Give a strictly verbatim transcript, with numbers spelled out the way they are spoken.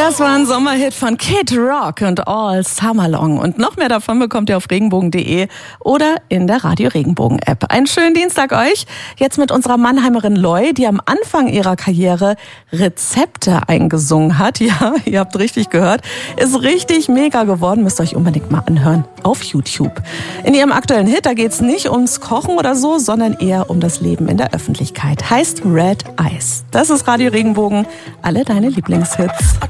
Das war ein Sommerhit von Kid Rock und All Summer Long. Und noch mehr davon bekommt ihr auf regenbogen punkt de oder in der Radio Regenbogen App. Einen schönen Dienstag euch. Jetzt mit unserer Mannheimerin Loy, die am Anfang ihrer Karriere Rezepte eingesungen hat. Ja, ihr habt richtig gehört. Ist richtig mega geworden. Müsst ihr euch unbedingt mal anhören auf YouTube. In ihrem aktuellen Hit, da geht's nicht ums Kochen oder so, sondern eher um das Leben in der Öffentlichkeit. Heißt Red Eyes. Das ist Radio Regenbogen. Alle deine Lieblingshits.